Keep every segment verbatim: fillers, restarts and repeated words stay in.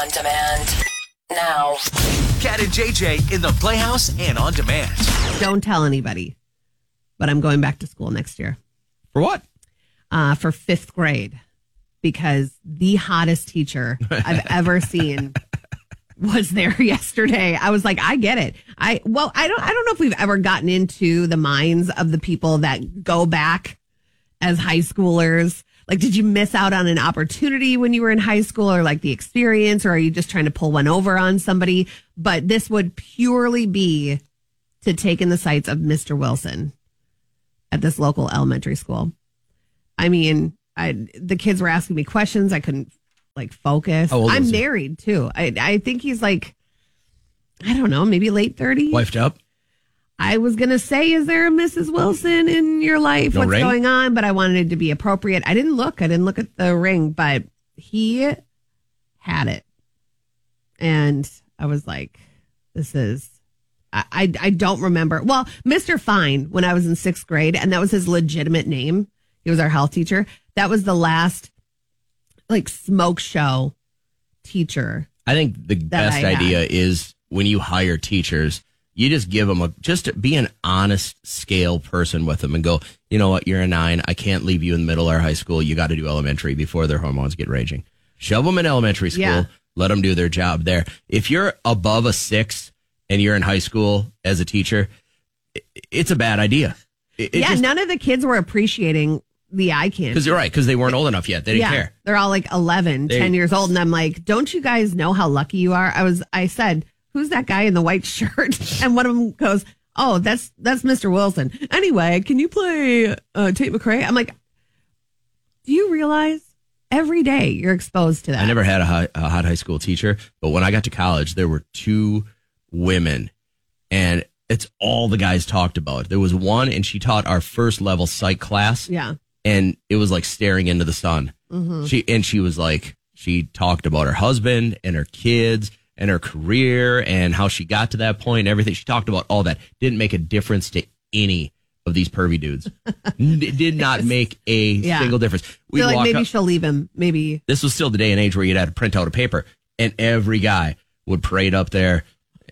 On demand. Now. Cat and J J in the Playhouse and on demand. Don't tell anybody, but I'm going back to school next year. For what? Uh, for fifth grade, because the hottest teacher I've ever seen was there yesterday. I was like, I get it. I well, I don't I don't know if we've ever gotten into the minds of the people that go back as high schoolers. Like, did you miss out on an opportunity when you were in high school, or like the experience, or are you just trying to pull one over on somebody? But this would purely be to take in the sights of Mister Wilson at this local elementary school. I mean, I, the kids were asking me questions. I couldn't like focus. I'm married too. I I think he's like, I don't know, maybe late thirties. Wifed up? I was going to say, is there a Missus Wilson in your life? No What's ring? going on? But I wanted it to be appropriate. I didn't look. I didn't look at the ring, but he had it. And I was like, this is, I, I, I don't remember. Well, Mister Fine, when I was in sixth grade, and that was his legitimate name. He was our health teacher. That was the last like smoke show teacher. I think the best I idea had. is when you hire teachers, you just give them a, just be an honest scale person with them and go, you know what, you're a nine. I can't leave you in the middle of our high school. You got to do elementary before their hormones get raging. Shove them in elementary school. Yeah. Let them do their job there. If you're above a six and you're in high school as a teacher, it, it's a bad idea. It, it yeah, just, none of the kids were appreciating the eye candy. Because you're right, because they weren't old enough yet. They didn't yeah, care. They're all like eleven, They- ten years old. And I'm like, don't you guys know how lucky you are? I was, I said, who's that guy in the white shirt? And one of them goes, oh, that's that's Mister Wilson. Anyway, can you play uh, Tate McRae? I'm like, do you realize every day you're exposed to that? I never had a, high, a hot high school teacher, but when I got to college, there were two women, and it's all the guys talked about. There was one, and she taught our first level psych class. Yeah. And it was like staring into the sun. Mm-hmm. She and she was like, she talked about her husband and her kids and her career and how she got to that point and everything. She talked about all that. Didn't make a difference to any of these pervy dudes. It did not make a Yeah. single difference. We Feel like walk maybe up- she'll leave him. Maybe. this was still the day and age where you'd had to print out a paper, and every guy would parade up there.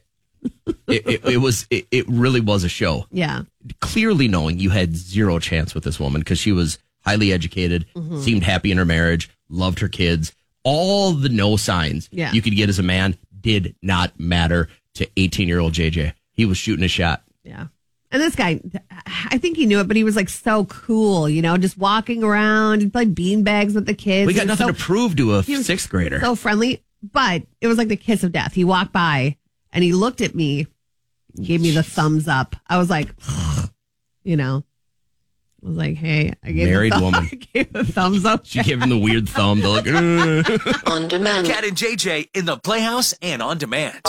it, it, it was it, it really was a show. Yeah. Clearly knowing you had zero chance with this woman because she was highly educated, Mm-hmm. seemed happy in her marriage, loved her kids. All the no signs Yeah. you could get as a man did not matter to eighteen-year-old J J. He was shooting a shot. Yeah. And this guy, I think he knew it, but he was like so cool, you know, just walking around and playing beanbags with the kids. We got He was nothing so- to prove to a he was sixth grader. So friendly, but it was like the kiss of death. He walked by and he looked at me, gave me the thumbs up. I was like, you know, I was like, hey, I gave Married the thumb- woman. I gave the thumbs up. She gave him the weird thumb. The like, "Ugh." On demand. Cat and J J in the Playhouse and on demand.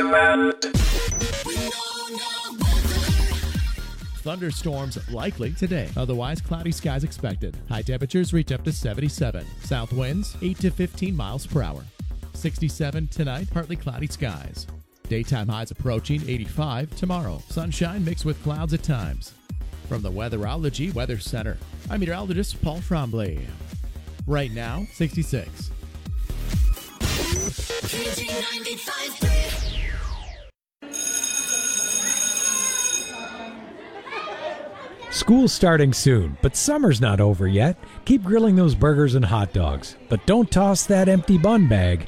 Thunderstorms likely today. Otherwise, cloudy skies expected. High temperatures reach up to seventy-seven. South winds eight to fifteen miles per hour. sixty-seven tonight, partly cloudy skies. Daytime highs approaching eighty-five tomorrow. Sunshine mixed with clouds at times. From the Weatherology Weather Center, I'm meteorologist Paul Tremblay. Right now, sixty-six. School's starting soon, but summer's not over yet. Keep grilling those burgers and hot dogs, but don't toss that empty bun bag.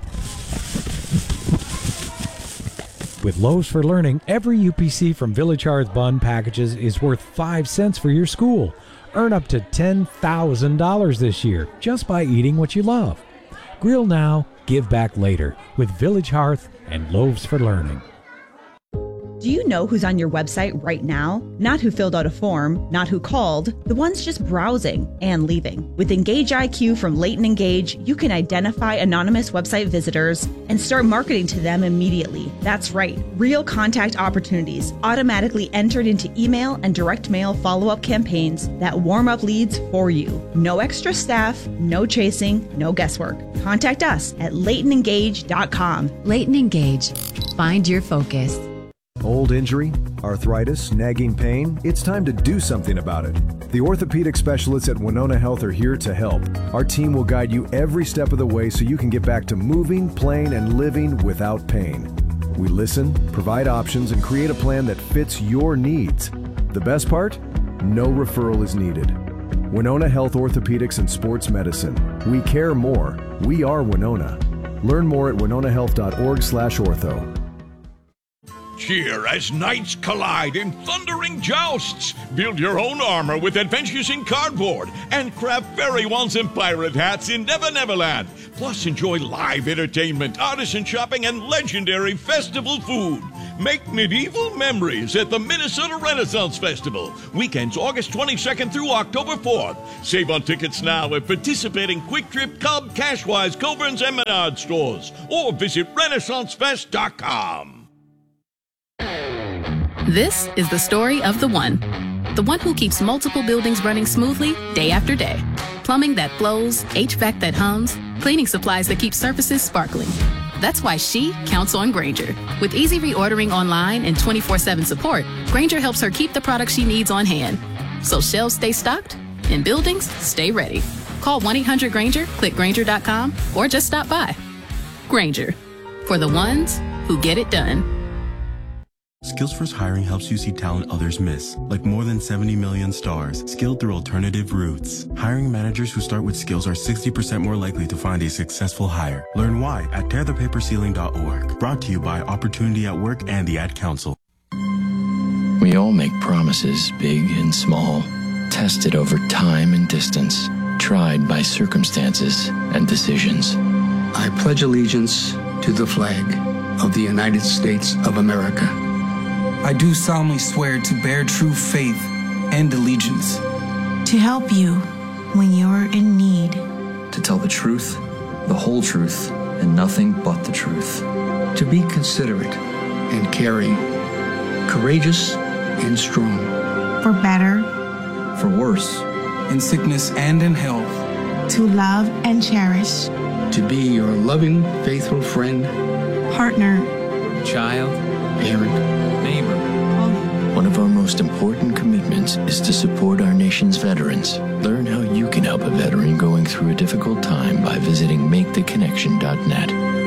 With Loaves for Learning, every U P C from Village Hearth Bun packages is worth five cents for your school. Earn up to ten thousand dollars this year just by eating what you love. Grill now, give back later with Village Hearth and Loaves for Learning. Do you know who's on your website right now? Not who filled out a form, not who called, the ones just browsing and leaving. With Engage I Q from Leighton Engage, you can identify anonymous website visitors and start marketing to them immediately. That's right, real contact opportunities automatically entered into email and direct mail follow-up campaigns that warm up leads for you. No extra staff, no chasing, no guesswork. Contact us at leighton engage dot com. Leighton Engage. Find your focus. Old injury, arthritis, nagging pain, it's time to do something about it. The orthopedic specialists at Winona Health are here to help. Our team will guide you every step of the way so you can get back to moving, playing, and living without pain. We listen, provide options, and create a plan that fits your needs. The best part? No referral is needed. Winona Health Orthopedics and Sports Medicine. We care more. We are Winona. Learn more at winona health dot org slash ortho. Cheer as knights collide in thundering jousts. Build your own armor with Adventures in Cardboard and craft fairy wands and pirate hats in Never Neverland. Plus, enjoy live entertainment, artisan shopping, and legendary festival food. Make medieval memories at the Minnesota Renaissance Festival. Weekends August twenty-second through October fourth. Save on tickets now at participating Quick Trip, Cub, Cashwise, Coburn's, and Menard stores. Or visit renaissance fest dot com. This is the story of the one. The one who keeps multiple buildings running smoothly day after day. Plumbing that flows, H V A C that hums, cleaning supplies that keep surfaces sparkling. That's why she counts on Grainger. With easy reordering online and twenty-four seven support, Grainger helps her keep the products she needs on hand. So shelves stay stocked and buildings stay ready. Call one eight hundred Grainger, click Grainger dot com, or just stop by. Grainger, for the ones who get it done. Skills First Hiring helps you see talent others miss, like more than seventy million stars, skilled through alternative routes. Hiring managers who start with skills are sixty percent more likely to find a successful hire. Learn why at tear the paper ceiling dot org. Brought to you by Opportunity at Work and the Ad Council. We all make promises, big and small, tested over time and distance, tried by circumstances and decisions. I pledge allegiance to the flag of the United States of America. I do solemnly swear to bear true faith and allegiance. To help you when you're in need. To tell the truth, the whole truth, and nothing but the truth. To be considerate and caring. Courageous and strong. For better. For worse. In sickness and in health. To love and cherish. To be your loving, faithful friend. Partner. Child. Parent. Neighbor. One of our most important commitments is to support our nation's veterans. Learn how you can help a veteran going through a difficult time by visiting make the connection dot net.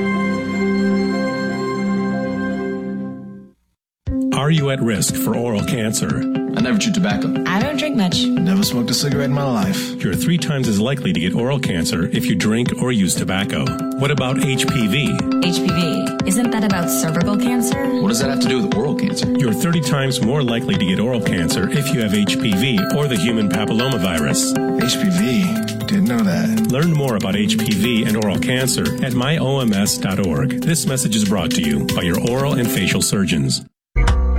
Are you at risk for oral cancer? I never chew tobacco. I don't drink much. Never smoked a cigarette in my life. You're three times as likely to get oral cancer if you drink or use tobacco. What about H P V? H P V. Isn't that about cervical cancer? What does that have to do with oral cancer? You're thirty times more likely to get oral cancer if you have H P V or the human papillomavirus. H P V? Didn't know that. Learn more about H P V and oral cancer at my O M S dot org. This message is brought to you by your oral and facial surgeons.